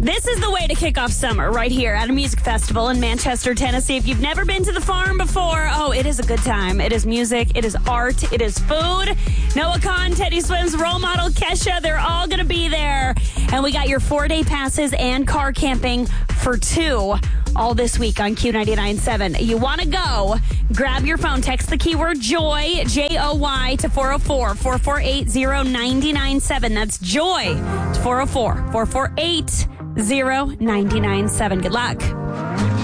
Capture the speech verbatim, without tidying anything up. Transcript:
This is the way to kick off summer right here at a music festival in Manchester, Tennessee. If you've never been to the farm before, oh, it is a good time. It is music. It is art. It is food. Noah Kahn, Teddy Swims, role model Kesha, they're all going to be there. And we got your four-day passes and car camping for two all this week on Q ninety-nine point seven. You want to go, grab your phone, text the keyword JOY, J O Y, to four oh four, four four eight, oh nine nine seven. That's JOY to four oh four, four four eight, oh nine nine seven. Good luck.